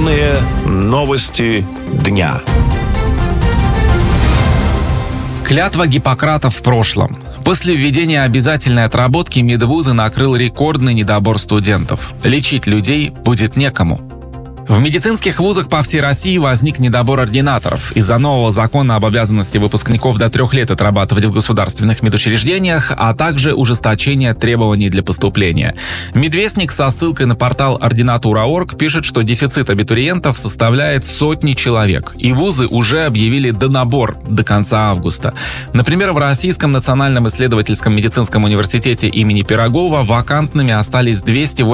Главные новости дня. Клятва Гиппократа в прошлом. После введения обязательной отработки медвузы накрыл рекордный недобор студентов. Лечить людей будет некому. В медицинских вузах по всей России возник недобор ординаторов. Из-за нового закона об обязанности выпускников до 3 лет отрабатывать в государственных медучреждениях, а также ужесточение требований для поступления. Медвестник со ссылкой на портал ординатура.орг пишет, что дефицит абитуриентов составляет сотни человек, и вузы уже объявили донабор до конца августа. Например, в Российском национальном исследовательском медицинском университете имени Пирогова вакантными остались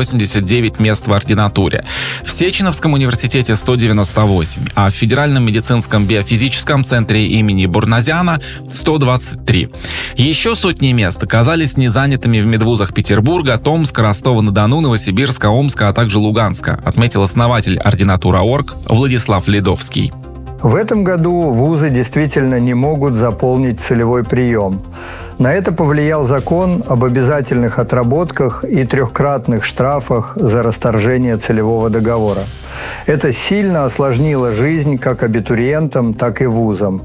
289 мест в ординатуре. В Сеченовском университете 198, а в Федеральном медицинском биофизическом центре имени Бурназяна 123. Еще сотни мест оказались незанятыми в медвузах Петербурга, Томска, Ростова-на-Дону, Новосибирска, Омска, а также Луганска, отметил основатель ординатура.орг Владислав Ледовский. В этом году вузы действительно не могут заполнить целевой прием. На это повлиял закон об обязательных отработках и 3-кратных штрафах за расторжение целевого договора. Это сильно осложнило жизнь как абитуриентам, так и вузам.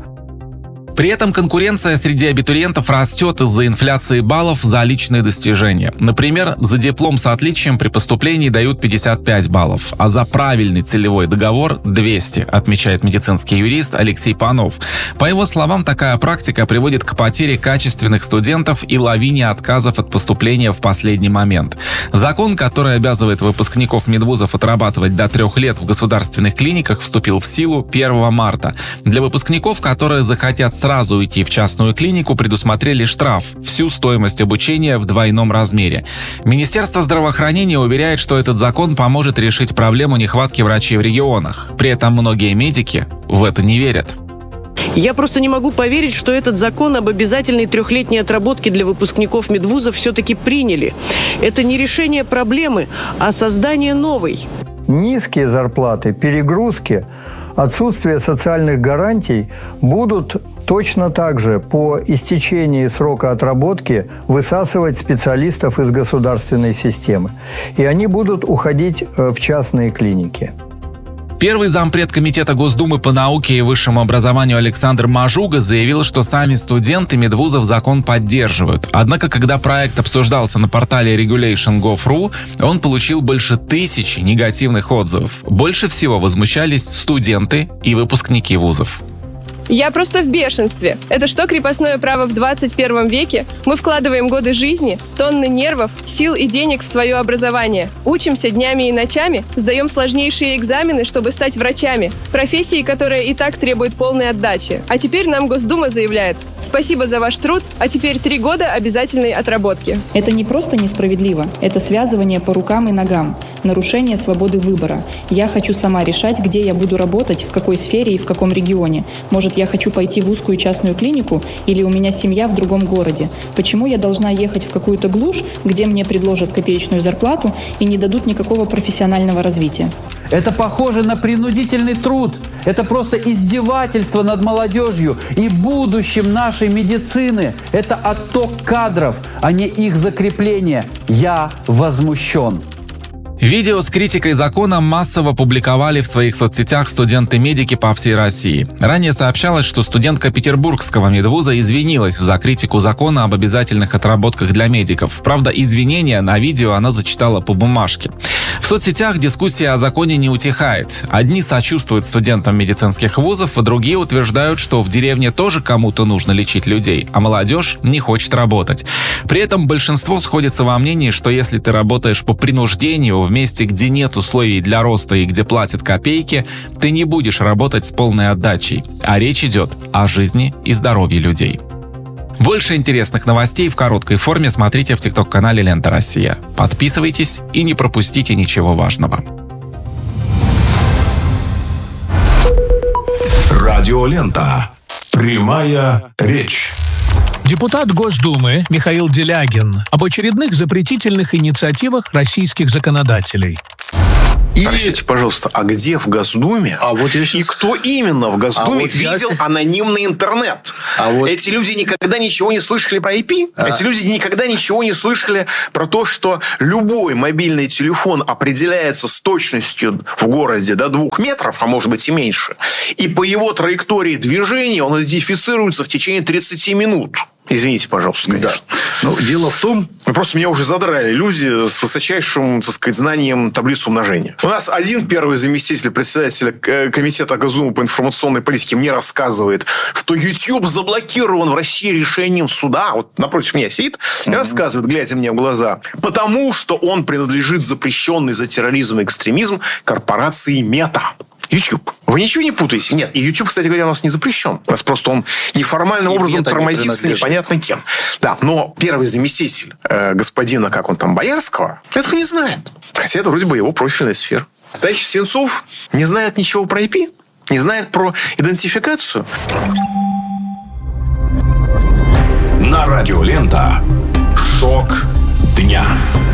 При этом конкуренция среди абитуриентов растет из-за инфляции баллов за личные достижения. Например, за диплом с отличием при поступлении дают 55 баллов, а за правильный целевой договор – 200, отмечает медицинский юрист Алексей Панов. По его словам, такая практика приводит к потере качественных студентов и лавине отказов от поступления в последний момент. Закон, который обязывает выпускников медвузов отрабатывать до 3 лет в государственных клиниках, вступил в силу 1 марта. Для выпускников, которые захотят сразу уйти в частную клинику, предусмотрели штраф, всю стоимость обучения в двойном размере. Министерство здравоохранения уверяет, что этот закон поможет решить проблему нехватки врачей в регионах. При этом многие медики в это не верят. Я просто не могу поверить, что этот закон об обязательной 3-летней отработке для выпускников медвузов все-таки приняли. Это не решение проблемы, а создание новой. Низкие зарплаты, перегрузки, отсутствие социальных гарантий будут точно так же по истечении срока отработки высасывать специалистов из государственной системы. И они будут уходить в частные клиники. Первый зампред Комитета Госдумы по науке и высшему образованию Александр Мажуга заявил, что сами студенты медвузов закон поддерживают. Однако, когда проект обсуждался на портале regulation.gov.ru, он получил больше 1000 негативных отзывов. Больше всего возмущались студенты и выпускники вузов. Я просто в бешенстве. Это что, крепостное право в 21 веке? Мы вкладываем годы жизни, тонны нервов, сил и денег в свое образование. Учимся днями и ночами, сдаем сложнейшие экзамены, чтобы стать врачами. Профессии, которая и так требует полной отдачи. А теперь нам Госдума заявляет: спасибо за ваш труд, а теперь 3 года обязательной отработки. Это не просто несправедливо, это связывание по рукам и ногам, нарушение свободы выбора. Я хочу сама решать, где я буду работать, в какой сфере и в каком регионе. Может, я хочу пойти в узкую частную клинику или у меня семья в другом городе. Почему я должна ехать в какую-то глушь, где мне предложат копеечную зарплату и не дадут никакого профессионального развития? Это похоже на принудительный труд. Это просто издевательство над молодежью и будущим нашей медицины. Это отток кадров, а не их закрепление. Я возмущен. Видео с критикой закона массово публиковали в своих соцсетях студенты-медики по всей России. Ранее сообщалось, что студентка Петербургского медвуза извинилась за критику закона об обязательных отработках для медиков. Правда, извинения на видео она зачитала по бумажке. В соцсетях дискуссия о законе не утихает. Одни сочувствуют студентам медицинских вузов, а другие утверждают, что в деревне тоже кому-то нужно лечить людей, а молодежь не хочет работать. При этом большинство сходится во мнении, что если ты работаешь по принуждению в месте, где нет условий для роста и где платят копейки, ты не будешь работать с полной отдачей. А речь идет о жизни и здоровье людей. Больше интересных новостей в короткой форме смотрите в ТикТок-канале «Лента Россия». Подписывайтесь и не пропустите ничего важного. Радиолента. Прямая речь. Депутат Госдумы Михаил Делягин об очередных запретительных инициативах российских законодателей. Простите, пожалуйста, а где в Госдуме? И кто именно в Госдуме видел анонимный интернет? Эти люди никогда ничего не слышали про IP? Эти люди никогда ничего не слышали про то, что любой мобильный телефон определяется с точностью в городе до 2 метров, а может быть и меньше. И по его траектории движения он идентифицируется в течение 30 минут. Извините, пожалуйста, конечно. Да. Но дело в том... Просто меня уже задрали люди с высочайшим, так сказать, знанием таблицы умножения. У нас один первый заместитель председателя комитета Госдумы по информационной политике мне рассказывает, что YouTube заблокирован в России решением суда. Вот напротив меня сидит и рассказывает, глядя мне в глаза, потому что он принадлежит запрещенной за терроризм и экстремизм корпорации Мета. YouTube. Вы ничего не путаете? Нет. И YouTube, кстати говоря, у нас не запрещен. У нас просто он неформальным образом тормозится непонятно кем. Да, но первый заместитель господина, как он там, Боярского, этого не знает. Хотя это вроде бы его профильная сфера. Товарищ Свинцов не знает ничего про IP, не знает про идентификацию. На радио Лента. Шок дня.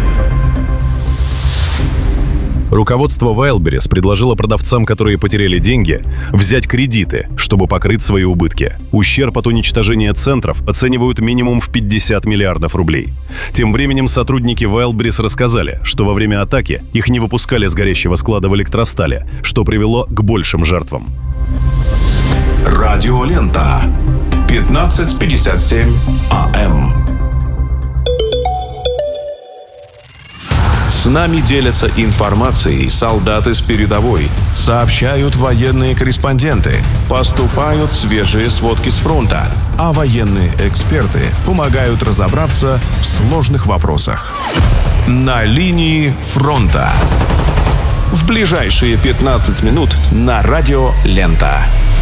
Руководство Wildberries предложило продавцам, которые потеряли деньги, взять кредиты, чтобы покрыть свои убытки. Ущерб от уничтожения центров оценивают минимум в 50 миллиардов рублей. Тем временем сотрудники Wildberries рассказали, что во время атаки их не выпускали с горящего склада в электростале, что привело к большим жертвам. Радио Лента. 15:57 АМ. С нами делятся информацией солдаты с передовой, сообщают военные корреспонденты, поступают свежие сводки с фронта, а военные эксперты помогают разобраться в сложных вопросах. На линии фронта. В ближайшие 15 минут на радио Лента.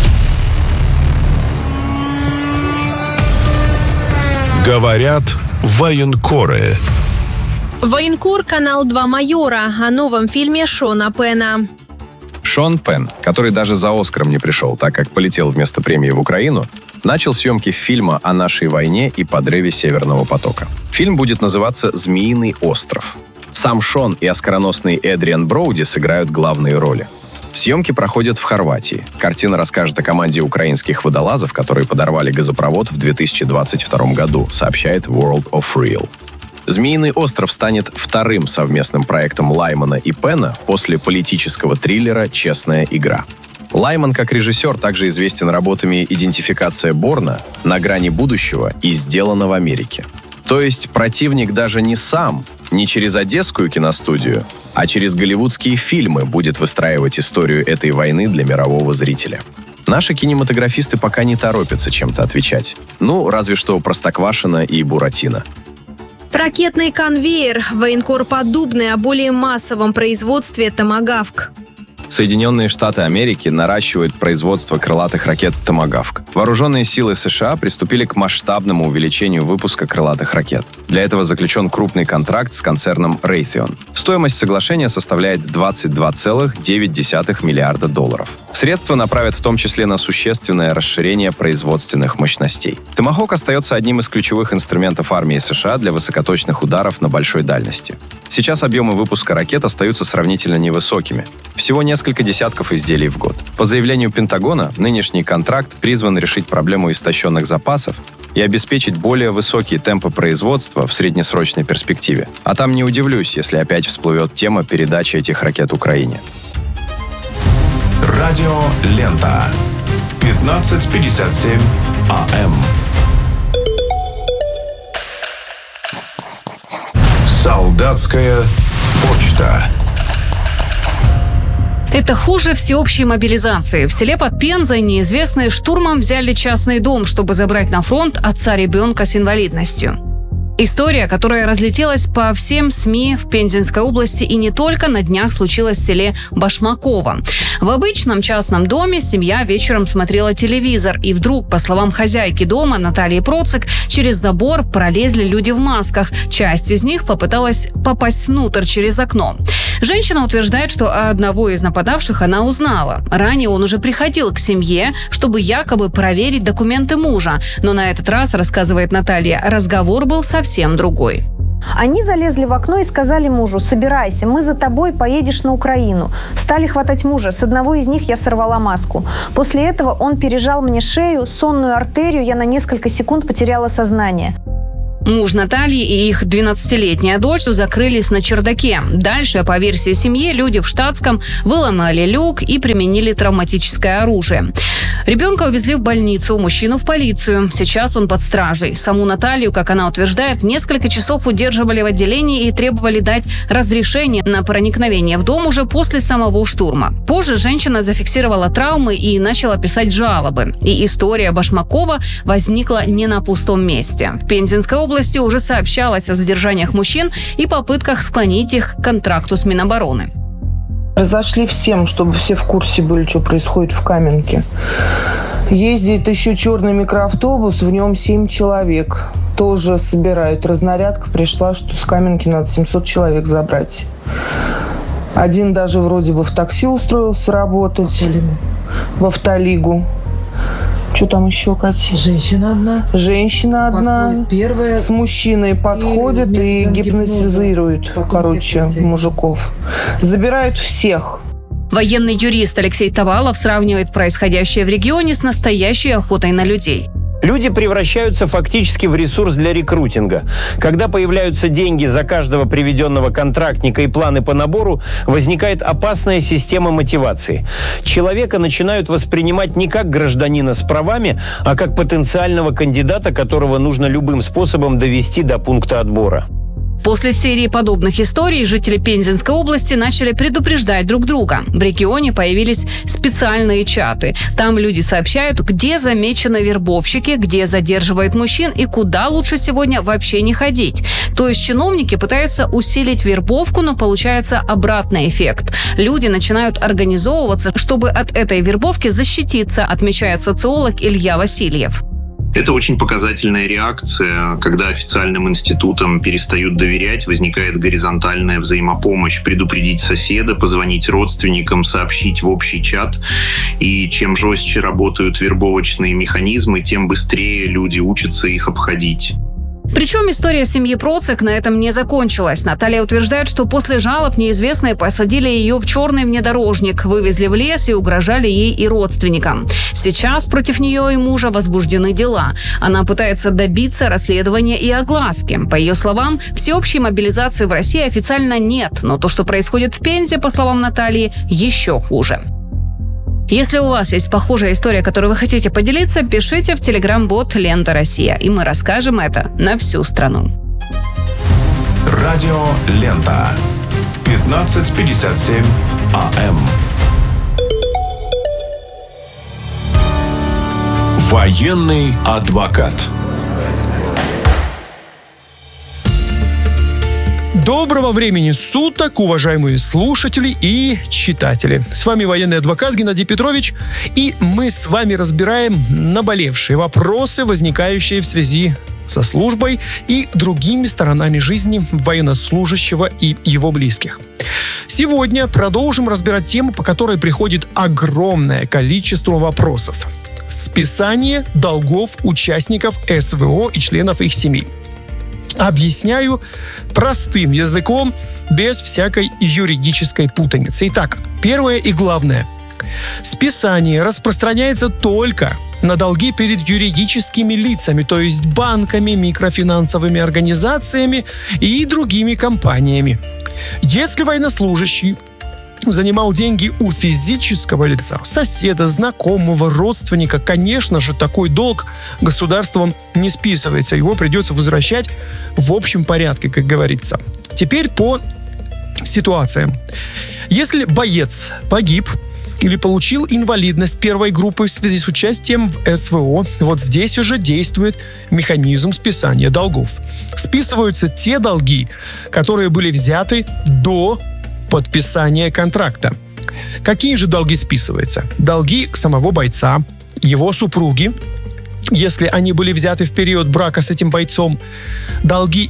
Говорят военкоры. Военкор, канал 2 майора, о новом фильме Шона Пена. Шон Пен, который даже за Оскаром не пришел, так как полетел вместо премии в Украину, начал съемки фильма о нашей войне и подрыве Северного потока. Фильм будет называться «Змеиный остров». Сам Шон и оскароносный Эдриан Броуди сыграют главные роли. Съемки проходят в Хорватии. Картина расскажет о команде украинских водолазов, которые подорвали газопровод в 2022 году, сообщает World of Real. «Змеиный остров» станет вторым совместным проектом Лаймана и Пена после политического триллера «Честная игра». Лайман, как режиссер, также известен работами «Идентификация Борна», «На грани будущего» и «Сделано в Америке». То есть противник даже не сам, не через одесскую киностудию, а через голливудские фильмы будет выстраивать историю этой войны для мирового зрителя. Наши кинематографисты пока не торопятся чем-то отвечать. Ну, разве что Простоквашино и Буратино. Ракетный конвейер. Военкор Поддубный о более массовом производстве «Томагавк». Соединенные Штаты Америки наращивают производство крылатых ракет «Томагавк». Вооруженные силы США приступили к масштабному увеличению выпуска крылатых ракет. Для этого заключен крупный контракт с концерном Raytheon. Стоимость соглашения составляет $22,9 миллиарда. Средства направят в том числе на существенное расширение производственных мощностей. «Томахок» остается одним из ключевых инструментов армии США для высокоточных ударов на большой дальности. Сейчас объемы выпуска ракет остаются сравнительно невысокими. Всего несколько десятков изделий в год. По заявлению Пентагона, нынешний контракт призван решить проблему истощенных запасов и обеспечить более высокие темпы производства в среднесрочной перспективе. А там не удивлюсь, если опять всплывет тема передачи этих ракет Украине. Радио Лента. 15:57 АМ. Солдатская почта. Это хуже всеобщей мобилизации. В селе под Пензой неизвестные штурмом взяли частный дом, чтобы забрать на фронт отца ребенка с инвалидностью. История, которая разлетелась по всем СМИ в Пензенской области и не только, на днях случилась в селе Башмаково. В обычном частном доме семья вечером смотрела телевизор, и вдруг, по словам хозяйки дома Натальи Процик, через забор пролезли люди в масках. Часть из них попыталась попасть внутрь через окно. Женщина утверждает, что одного из нападавших она узнала. Ранее он уже приходил к семье, чтобы якобы проверить документы мужа. Но на этот раз, рассказывает Наталья, разговор был совсем другой. Они залезли в окно и сказали мужу: «Собирайся, мы за тобой, поедешь на Украину». Стали хватать мужа. С одного из них я сорвала маску. После этого он пережал мне шею, сонную артерию, я на несколько секунд потеряла сознание. Муж Натальи и их 12-летняя дочь закрылись на чердаке. Дальше, по версии семьи, люди в штатском выломали люк и применили травматическое оружие. Ребенка увезли в больницу, мужчину в полицию. Сейчас он под стражей. Саму Наталью, как она утверждает, несколько часов удерживали в отделении и требовали дать разрешение на проникновение в дом уже после самого штурма. Позже женщина зафиксировала травмы и начала писать жалобы. И история Башмакова возникла не на пустом месте. В Пензенской области уже сообщалось о задержаниях мужчин и попытках склонить их к контракту с Минобороны. Разошли всем, чтобы все в курсе были, что происходит в Каменке. Ездит еще черный микроавтобус, в нем 7 человек. Тоже собирают. Разнарядка пришла, что с Каменки надо 700 человек забрать. Один даже вроде бы в такси устроился работать. В автолигу. Что там еще, Катя? Женщина одна. Первая. С мужчиной подходит и гипнотизирует, мужиков. Забирают всех. Военный юрист Алексей Тавалов сравнивает происходящее в регионе с настоящей охотой на людей. Люди превращаются фактически в ресурс для рекрутинга. Когда появляются деньги за каждого приведенного контрактника и планы по набору, возникает опасная система мотивации. Человека начинают воспринимать не как гражданина с правами, а как потенциального кандидата, которого нужно любым способом довести до пункта отбора. После серии подобных историй жители Пензенской области начали предупреждать друг друга. В регионе появились специальные чаты. Там люди сообщают, где замечены вербовщики, где задерживают мужчин и куда лучше сегодня вообще не ходить. То есть чиновники пытаются усилить вербовку, но получается обратный эффект. Люди начинают организовываться, чтобы от этой вербовки защититься, отмечает социолог Илья Васильев. Это очень показательная реакция, когда официальным институтам перестают доверять, возникает горизонтальная взаимопомощь, предупредить соседа, позвонить родственникам, сообщить в общий чат. И чем жестче работают вербовочные механизмы, тем быстрее люди учатся их обходить. Причем история семьи Процик на этом не закончилась. Наталья утверждает, что после жалоб неизвестные посадили ее в черный внедорожник, вывезли в лес и угрожали ей и родственникам. Сейчас против нее и мужа возбуждены дела. Она пытается добиться расследования и огласки. По ее словам, всеобщей мобилизации в России официально нет, но то, что происходит в Пензе, по словам Натальи, еще хуже. Если у вас есть похожая история, которой вы хотите поделиться, пишите в телеграм-бот «Лента Россия», и мы расскажем это на всю страну. Радио «Лента». 15:57 АМ. Военный адвокат. Доброго времени суток, уважаемые слушатели и читатели. С вами военный адвокат Геннадий Петрович, и мы с вами разбираем наболевшие вопросы, возникающие в связи со службой и другими сторонами жизни военнослужащего и его близких. Сегодня продолжим разбирать тему, по которой приходит огромное количество вопросов. Списание долгов участников СВО и членов их семей. Объясняю простым языком, без всякой юридической путаницы. Итак, первое и главное. Списание распространяется только на долги перед юридическими лицами, то есть банками, микрофинансовыми организациями и другими компаниями. Если военнослужащий занимал деньги у физического лица, соседа, знакомого, родственника, конечно же, такой долг государством не списывается. Его придется возвращать в общем порядке, как говорится. Теперь по ситуациям. Если боец погиб или получил инвалидность первой группы в связи с участием в СВО, вот здесь уже действует механизм списания долгов. Списываются те долги, которые были взяты до подписания контракта. Какие же долги списываются? Долги самого бойца, его супруги, если они были взяты в период брака с этим бойцом, долги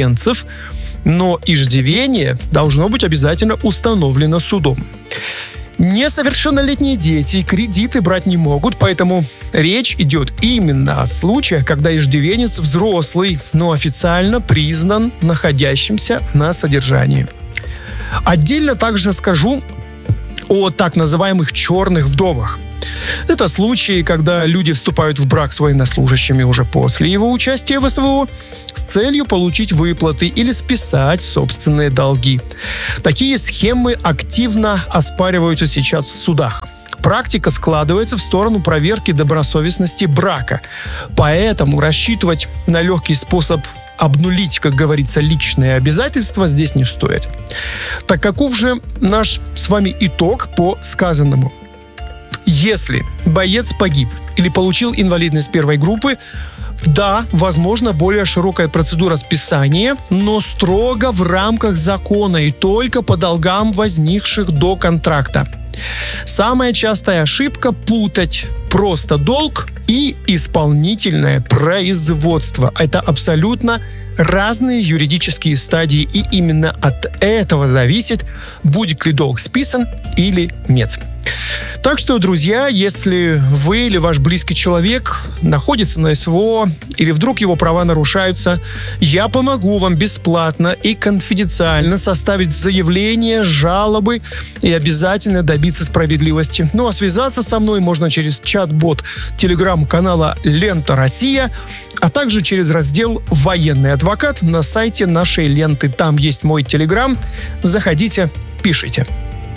иждивенцев, но иждивение должно быть обязательно установлено судом. Несовершеннолетние дети кредиты брать не могут, поэтому речь идет именно о случаях, когда иждивенец взрослый, но официально признан находящимся на содержании. Отдельно также скажу о так называемых черных вдовах. Это случаи, когда люди вступают в брак с военнослужащими уже после его участия в СВО с целью получить выплаты или списать собственные долги. Такие схемы активно оспариваются сейчас в судах. Практика складывается в сторону проверки добросовестности брака. Поэтому рассчитывать на легкий способ обнулить, как говорится, личные обязательства здесь не стоит. Так каков же наш с вами итог по сказанному? Если боец погиб или получил инвалидность первой группы, да, возможно, более широкая процедура списания, но строго в рамках закона и только по долгам, возникших до контракта. Самая частая ошибка – путать просто долг и исполнительное производство. Это абсолютно разные юридические стадии, и именно от этого зависит, будет ли долг списан или нет. Так что, друзья, если вы или ваш близкий человек находится на СВО или вдруг его права нарушаются, я помогу вам бесплатно и конфиденциально составить заявление, жалобы и обязательно добиться справедливости. Ну а связаться со мной можно через чат-бот телеграм-канала «Лента Россия», а также через раздел «Военный адвокат» на сайте нашей ленты. Там есть мой телеграм. Заходите, пишите.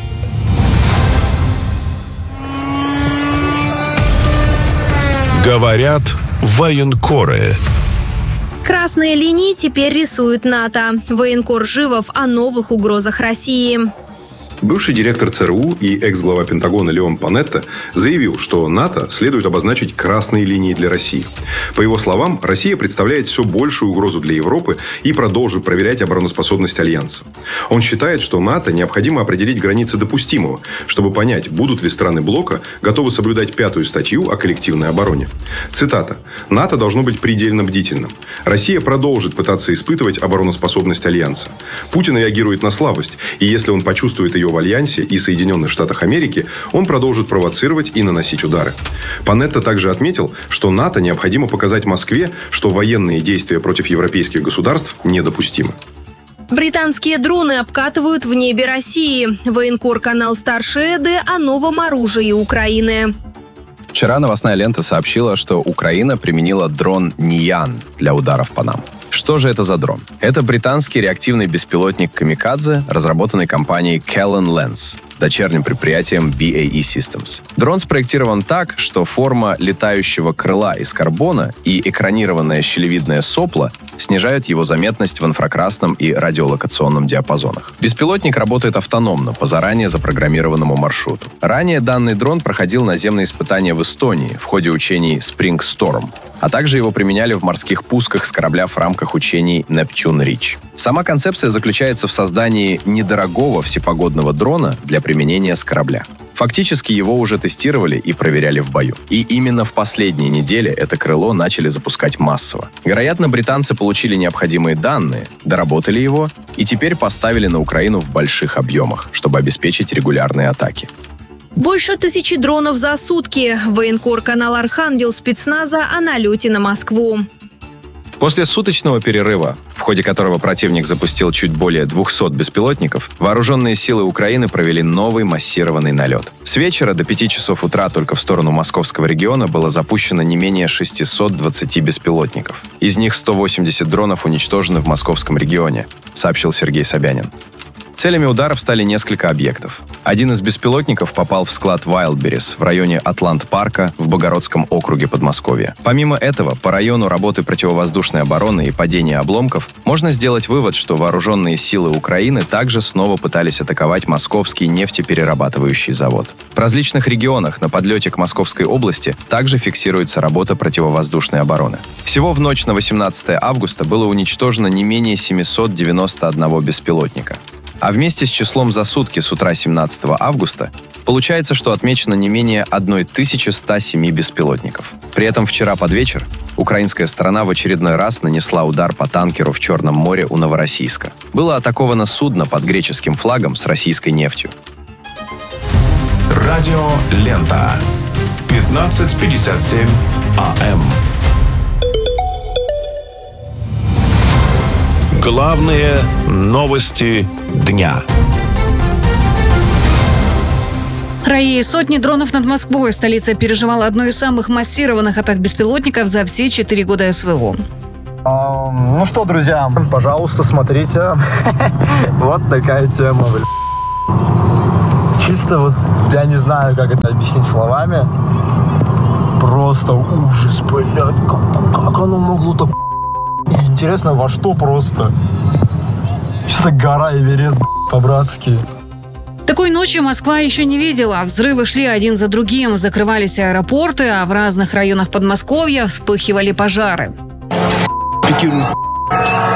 Говорят военкоры. Красные линии теперь рисует НАТО. Военкор Живов о новых угрозах России. Бывший директор ЦРУ и экс-глава Пентагона Леон Панетта заявил, что НАТО следует обозначить красные линии для России. По его словам, Россия представляет все большую угрозу для Европы и продолжит проверять обороноспособность Альянса. Он считает, что НАТО необходимо определить границы допустимого, чтобы понять, будут ли страны блока готовы соблюдать 5-ю статью о коллективной обороне. Цитата. «НАТО должно быть предельно бдительным. Россия продолжит пытаться испытывать обороноспособность Альянса. Путин реагирует на слабость, и если он почувствует ее в Альянсе и Соединенных Штатах Америки, он продолжит провоцировать и наносить удары». Панетта также отметил, что НАТО необходимо показать Москве, что военные действия против европейских государств недопустимы. Британские дроны обкатывают в небе России. Военкор-канал «Старшие Эды» о новом оружии Украины. Вчера новостная лента сообщила, что Украина применила дрон «Ниян» для ударов по нам. Что же это за дрон? Это британский реактивный беспилотник «Камикадзе», разработанный компанией Callan Lens, дочерним предприятием BAE Systems. Дрон спроектирован так, что форма летающего крыла из карбона и экранированное щелевидное сопло снижают его заметность в инфракрасном и радиолокационном диапазонах. Беспилотник работает автономно, по заранее запрограммированному маршруту. Ранее данный дрон проходил наземные испытания в Эстонии в ходе учений Spring Storm, а также его применяли в морских пусках с корабля в рамках учений Neptune Reach. Сама концепция заключается в создании недорогого всепогодного дрона для применения с корабля. Фактически его уже тестировали и проверяли в бою. И именно в последние недели это крыло начали запускать массово. Вероятно, британцы получили необходимые данные, доработали его и теперь поставили на Украину в больших объемах, чтобы обеспечить регулярные атаки. Больше 1000 дронов за сутки. Военкор-канал «Архангел» спецназа о налете на Москву. После суточного перерыва, в ходе которого противник запустил чуть более 200 беспилотников, вооруженные силы Украины провели новый массированный налет. С вечера до 5 часов утра только в сторону московского региона было запущено не менее 620 беспилотников. Из них 180 дронов уничтожены в московском регионе, сообщил Сергей Собянин. Целями ударов стали несколько объектов. Один из беспилотников попал в склад Wildberries в районе Атлант-парка в Богородском округе Подмосковья. Помимо этого, по району работы противовоздушной обороны и падения обломков можно сделать вывод, что вооруженные силы Украины также снова пытались атаковать московский нефтеперерабатывающий завод. В различных регионах на подлете к Московской области также фиксируется работа противовоздушной обороны. Всего в ночь на 18 августа было уничтожено не менее 791 беспилотника. А вместе с числом за сутки с утра 17 августа получается, что отмечено не менее 1107 беспилотников. При этом вчера под вечер украинская сторона в очередной раз нанесла удар по танкеру в Черном море у Новороссийска. Было атаковано судно под греческим флагом с российской нефтью. Радио «Лента». 15:57 АМ. Главные новости дня. Раи, сотни дронов над Москвой. Столица переживала одну из самых массированных атак беспилотников за все 4 года СВО. Ну что, друзья, пожалуйста, смотрите. Вот такая тема, Чисто вот, я не знаю, как это объяснить словами. Просто ужас, блядь, как оно могло так... И интересно, во что просто? Что-то гора Эверест, по-братски. Такой ночью Москва еще не видела. Взрывы шли один за другим, закрывались аэропорты, а в разных районах Подмосковья вспыхивали пожары. Пикируют.